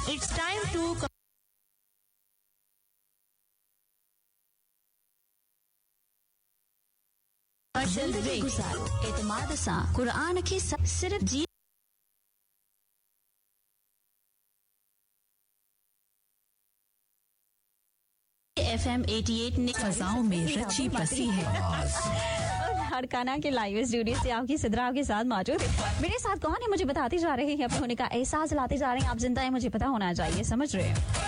It's time to commercial break. एतमाद सां कुरान खे सिर्फ़ जी FM 88 ने फजाओं में रची बसी है। हरकाना के लाइव स्टूडियो से आपकी सिद्रा आपके साथ मौजूद है। मेरे साथ कौन है मुझे बताते जा रहे हैं, अपने होने का एहसास लाते जा रहे हैं। आप जिंदा है मुझे पता होना चाहिए, समझ रहे हैं।